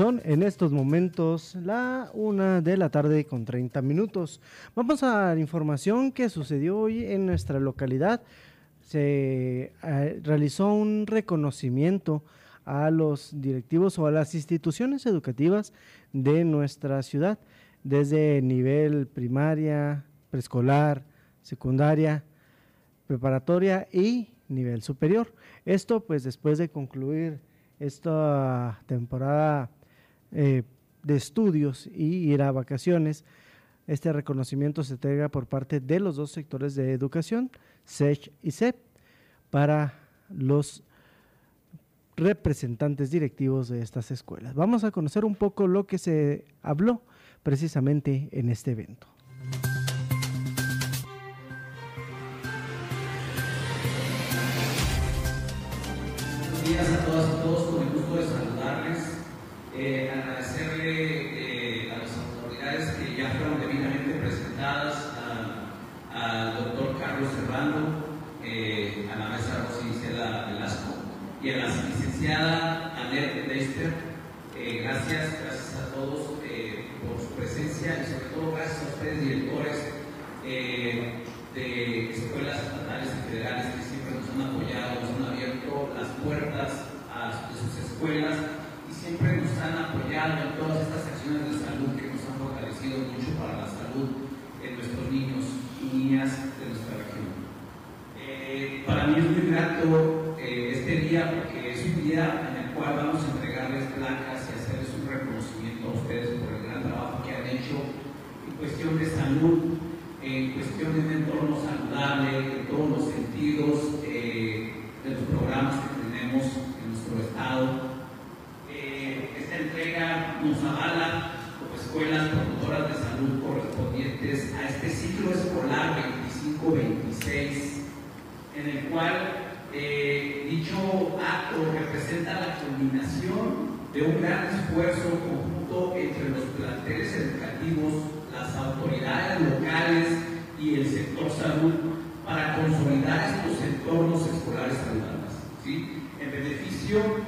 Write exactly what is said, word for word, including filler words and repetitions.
Son en estos momentos la una de la tarde con treinta minutos. Vamos a la información que sucedió hoy en nuestra localidad. Se eh, realizó un reconocimiento a los directivos o a las instituciones educativas de nuestra ciudad, desde nivel primaria, preescolar, secundaria, preparatoria y nivel superior. Esto pues después de concluir esta temporada eh, de estudios y ir a vacaciones. Este reconocimiento se entrega por parte de los dos sectores de educación, S E C y S E P, para los representantes directivos de estas escuelas. Vamos a conocer un poco lo que se habló precisamente en este evento. Buenos días a todas y todos, con el gusto de saludarles, eh, agradecerle eh, a las autoridades que ya fueron debidamente presentadas, al doctor Carlos Serrano, eh, a la maestra Rosicela Velasco y a la licenciada Anet Leister. Eh, gracias, gracias a todos eh, por su presencia y sobre todo gracias a ustedes directores eh, de escuelas estatales y federales que siempre nos han apoyado, nos han abierto las puertas a sus escuelas y siempre nos han apoyado en todas estas acciones de salud que nos han fortalecido mucho para la salud de nuestros niños y niñas de nuestra región. Eh, para mí es muy grato eh, este día porque es un día en el cual vamos a entregarles placas y hacerles un reconocimiento a ustedes por el gran trabajo que han hecho en cuestión de salud, en cuestión de un entorno saludable, en todos los sentidos eh, de los programas que tenemos en nuestro estado. Eh, esta entrega nos avala como escuelas promotoras de salud correspondientes a este ciclo escolar veinticinco veintiséis, en el cual eh, dicho acto representa la culminación de un gran esfuerzo conjunto entre los planteles educativos, las autoridades locales y el sector salud para consolidar estos entornos escolares saludables, ¿sí? En beneficio